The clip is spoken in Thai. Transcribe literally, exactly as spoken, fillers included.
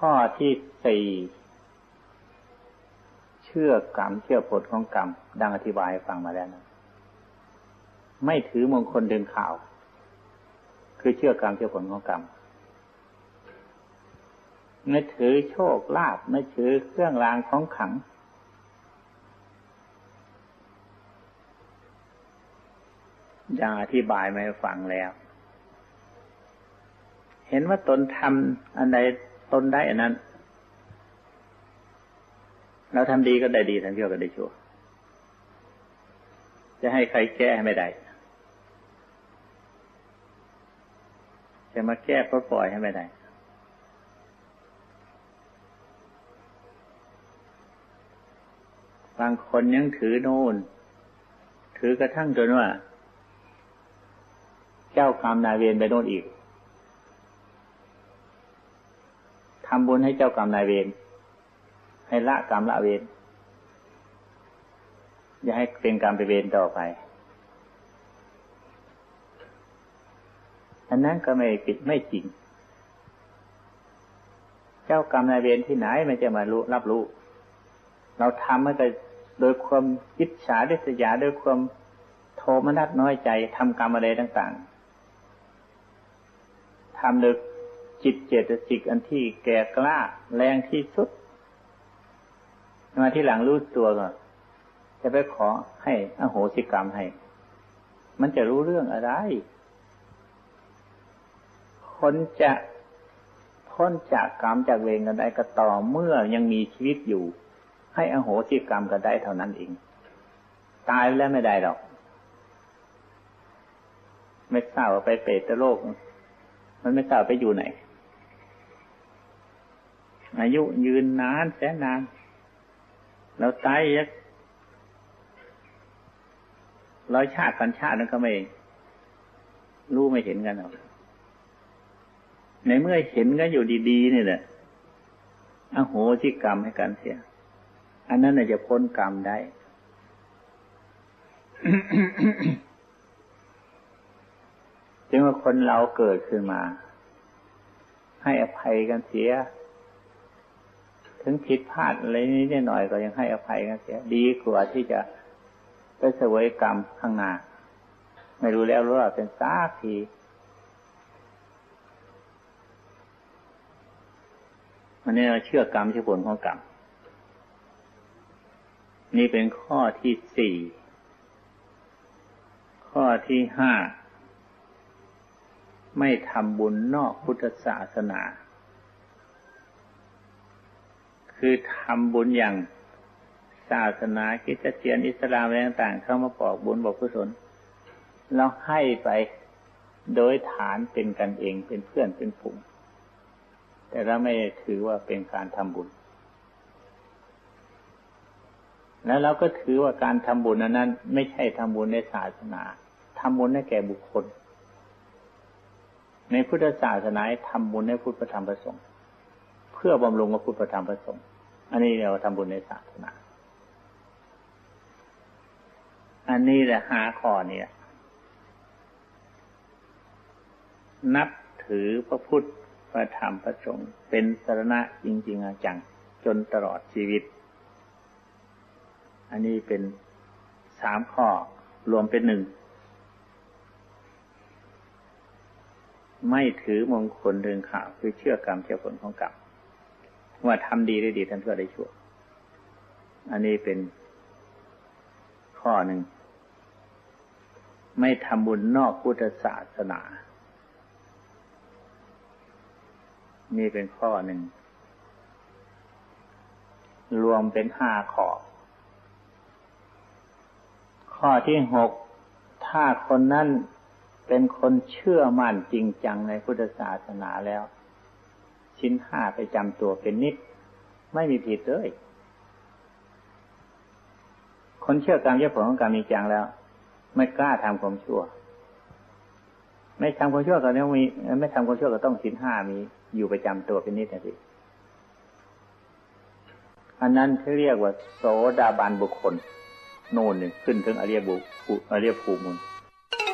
ข้อที่สี่เชื่อกรรมเชื่อผลของกรรมดังอธิบายให้ฟังมาแล้วนะไม่ถือมงคลเดินข่าวคือเชื่อกรรมเชื่อผลของกรรมไม่ถือโชคลาภไม่ถือเครื่องรางของขลังดังอธิบายมาให้ฟังแล้วเห็นว่าตนทำอันใดตนได้อันนั้นเราทำดีก็ได้ดีทำชั่วก็ได้ชั่วจะให้ใครแก้ไม่ได้จะมาแก้ก็ปล่อยให้ไม่ได้บางคนยังถือโน่นถือกระทั่งจนว่าเจ้ากรรมนายเวรไปโน่นอีกทำบุญให้เจ้ากรรมนายเวรให้ละกรรมละเวรอย่าให้เป็นกรรมไปเวรต่อไปอันนั้นก็ไม่ผิดไม่จริงเจ้ากรรมนายเวรที่ไหนมันจะมารู้รับรู้เราทำมันก็โดยความอิจฉาริษยาโดยความโทมนัสน้อยใจทำกรรมอะไรต่างๆทำโดยจิตเจตสิกอันที่แก่กล้าแรงที่สุดมาที่หลังรู้ตัวก็จะไปขอให้อโหสิกรรมให้มันจะรู้เรื่องอะไรคนจะพ้นจากกรรมจากเวรกันได้ก็ต่อเมื่อยังมีชีวิตอยู่ให้อโหสิกรรมกันได้เท่านั้นเองตายแล้วไม่ได้หรอกไม่ทราบว่าไปเปรตโลกมันไม่ทราบไปอยู่ไหนอายุยืนนานแสนนานแล้วตายยักร้อยชาติพันชาตินั้นก็ไม่รู้ไม่เห็นกันหรอกในเมื่อเห็นกันอยู่ดีๆนี่แหละอโหสิกรรมให้กันเสียอันนั้นน่ะจะพ้นกรรมได้ จึงว่าคนเราเกิดขึ้นมาให้อภัยกันเสียถึงผิดพลาดอะไรนิดหน่อยก็ยังให้อภัยกันเสียดีกว่าที่จะไปเสวยกรรมข้างหน้าไม่รู้แล้วรู้ว่าเป็นซากทีอันนี้เราเชื่อกรรมเชื่อผลของกรรมนี่เป็นข้อที่สี่ข้อที่ห้าไม่ทำบุญนอกพุทธศาสนาคือทำบุญอย่างศาสนาคริสเตียนอิสลามอะไรต่างๆเข้ามาบอกบุญบอกกุศลเราให้ไปโดยฐานเป็นกันเองเป็นเพื่อนเป็นฝูงแต่เราไม่ถือว่าเป็นการทำบุญแล้วเราก็ถือว่าการทำบุญนั้นไม่ใช่ทำบุญในศาสนาทำบุญให้แก่บุคคลในพุทธศาสนาทำบุญให้พุทธธรรมประสงค์เพื่อบำรุงพระพุทธธรรมประสงค์อันนี้เราทำบุญในศาสนาอันนี้แหละหาข้อนี้นับถือพระพุทธพระธรรมพระสงฆ์เป็นสรณะจริงๆจังจนตลอดชีวิตอันนี้เป็นสามข้อรวมเป็นหนึ่งไม่ถือมงคลเรื่องข่าวคือเชื่อกรรมเชื่อผลของกรรมว่าทำดีได้ดีทำชั่วได้ชั่วอันนี้เป็นข้อหนึ่งไม่ทำบุญนอกพุทธศาสนานี่เป็นข้อหนึ่งรวมเป็นห้าข้อข้อที่หกถ้าคนนั้นเป็นคนเชื่อมั่นจริงจังในพุทธศาสนาแล้วชิ้นห้าไปจำตัวเป็นนิจไม่มีผิดเลยคนเชื่อกรรมเชื่อผลของกรรมจริงจังแล้วไม่กล้าทำความชั่วไม่ทำความชั่วก็ต้องมีไม่ทำความชั่วก็ต้องชิ้นห้ามีอยู่ประจำตัวเป็นนิจนะสิอันนั้นที่เรียกว่าโสดาบันบุคคลโน่นนี่ขึ้นถึงอริยบุคอริยภูมิ